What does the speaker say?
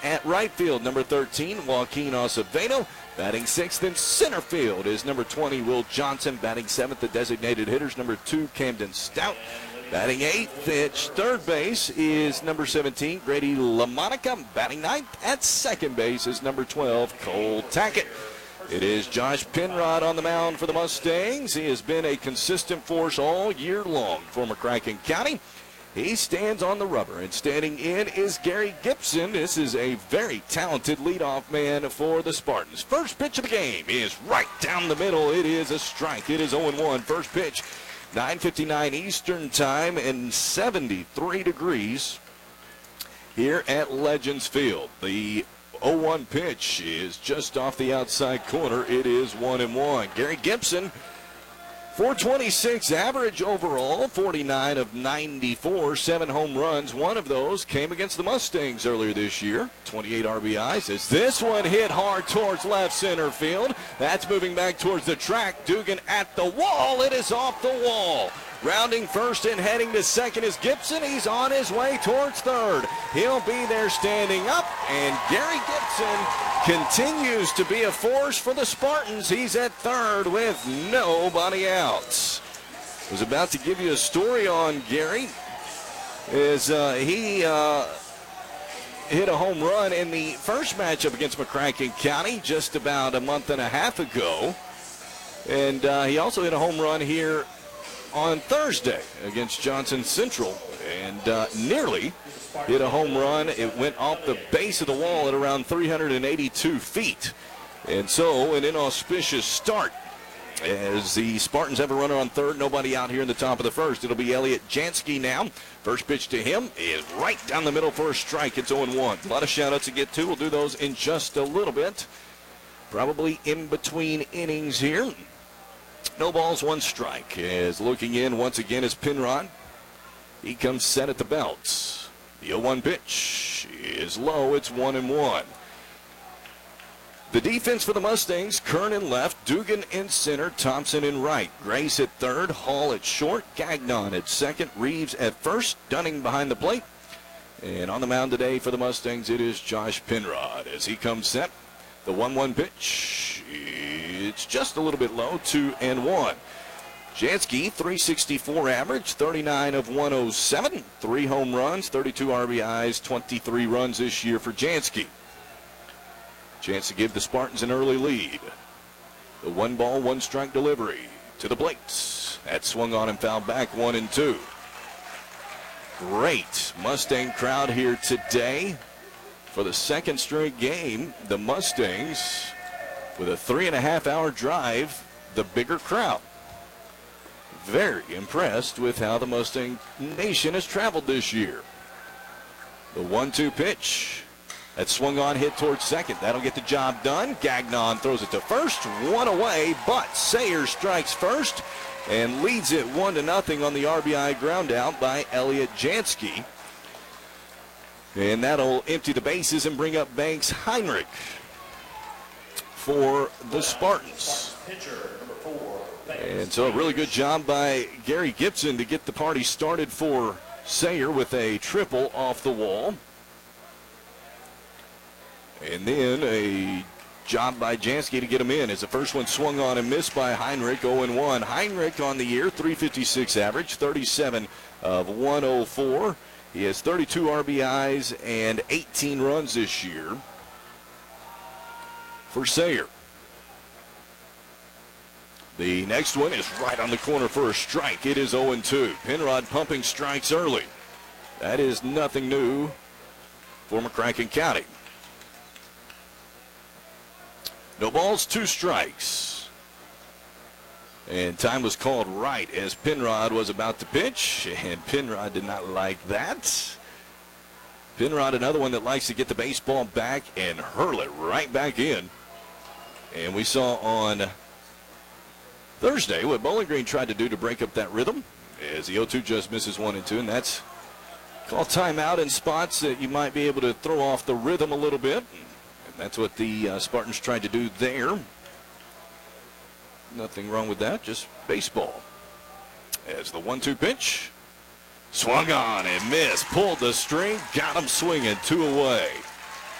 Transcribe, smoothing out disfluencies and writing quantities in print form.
at right field, number 13, Joaquin Acevedo. Batting 6th in center field is number 20, Will Johnson. Batting 7th, the designated hitters, number 2, Camden Stout. Batting 8th at third base is number 17, Grady LaMonica. Batting 9th at second base is number 12, Cole Tackett. It is Josh Penrod on the mound for the Mustangs. He has been a consistent force all year long for McCracken County. He stands on the rubber, and standing in is Gary Gibson. This is a very talented leadoff man for the Spartans. First pitch of the game is right down the middle. It is a strike. It is 0-1. First pitch, 9:59 Eastern Time and 73 degrees here at Legends Field. The 0-1 pitch is just off the outside corner. It is 1-1. Gary Gibson, 426 average overall, 49 of 94, 7 home runs. One of those came against the Mustangs earlier this year. 28 RBIs as this one hit hard towards left center field. That's moving back towards the track. Dugan at the wall. It is off the wall. Rounding first and heading to second is Gibson. He's on his way towards third. He'll be there standing up, and Gary Gibson continues to be a force for the Spartans. He's at third with nobody else. I was about to give you a story on Gary as he hit a home run in the first matchup against McCracken County just about a month and a half ago. And he also hit a home run here on Thursday against Johnson Central and nearly hit a home run. It went off the base of the wall at around 382 feet. And so an inauspicious start as the Spartans have a runner on third. Nobody out here in the top of the first. It'll be Elliot Jansky now. First pitch to him is right down the middle for a strike. It's 0-1. A lot of shout-outs to get to. We'll do those in just a little bit. Probably in between innings here. No balls, 1 strike. As looking in once again is Penrod. He comes set at the belt. The 0-1 pitch is low. It's 1-1. The defense for the Mustangs, Kern in left, Dugan in center, Thompson in right. Grace at third, Hall at short, Gagnon at second, Reeves at first, Dunning behind the plate. And on the mound today for the Mustangs, it is Josh Penrod as he comes set. The 1-1 pitch, it's just a little bit low, 2-1. Jansky, 364 average, 39 of 107, 3 home runs, 32 RBIs, 23 runs this year for Jansky. Chance to give the Spartans an early lead. The 1-ball, 1-strike delivery to the plate. That swung on and fouled back, 1-2. Great Mustang crowd here today. For the second straight game, the Mustangs, with a 3.5-hour drive, the bigger crowd. Very impressed with how the Mustang Nation has traveled this year. The 1-2 pitch. That swung on, hit towards second. That'll get the job done. Gagnon throws it to first. 1 away, but Sayers strikes first and leads it 1-0 on the RBI ground out by Elliot Jansky. And that'll empty the bases and bring up Banks Heinrich for the Spartans. And so a really good job by Gary Gibson to get the party started for Sayer with a triple off the wall. And then a job by Jansky to get him in as the first one swung on and missed by Heinrich, 0-1. Heinrich on the year, 356 average, 37 of 104. He has 32 RBIs and 18 runs this year for Sayer. The next one is right on the corner for a strike. It is 0-2. Penrod pumping strikes early. That is nothing new for McCracken County. No balls, 2 strikes. And time was called right as Penrod was about to pitch, and Penrod did not like that. Penrod, another one that likes to get the baseball back and hurl it right back in. And we saw on Thursday what Bowling Green tried to do to break up that rhythm as the 0-2 just misses 1-2, and that's called timeout in spots that you might be able to throw off the rhythm a little bit. And that's what the Spartans tried to do there. Nothing wrong with that, just baseball. As the 1-2 pitch, swung on and missed, pulled the string, got him swinging, 2 away.